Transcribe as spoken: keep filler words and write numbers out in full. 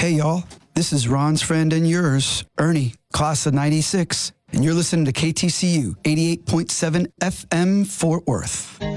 Hey, y'all. This is Ron's friend and yours, Ernie, class of ninety-six, and you're listening to K T C U eighty-eight point seven F M Fort Worth.